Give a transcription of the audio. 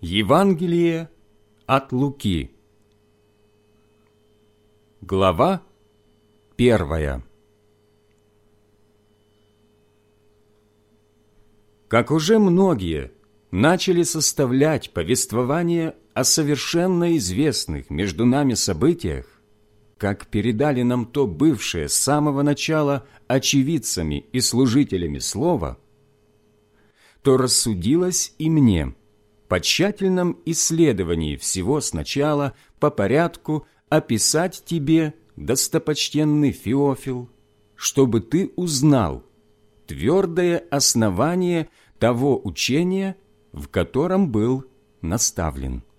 Евангелие от Луки. Глава 1. Как уже многие начали составлять повествование о совершенно известных между нами событиях, как передали нам то бывшие с самого начала очевидцами и служителями слова, то рассудилось и мне по тщательном исследовании всего сначала по порядку описать тебе, достопочтенный Феофил, чтобы ты узнал твердое основание того учения, в котором был наставлен.